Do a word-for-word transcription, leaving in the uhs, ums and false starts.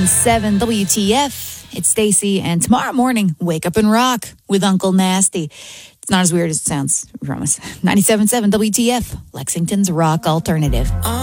seven W T F. It's Stacey, and tomorrow morning, wake up and rock with Uncle Nasty. It's not as weird as it sounds, I promise. ninety-seven point seven W T F, Lexington's rock alternative.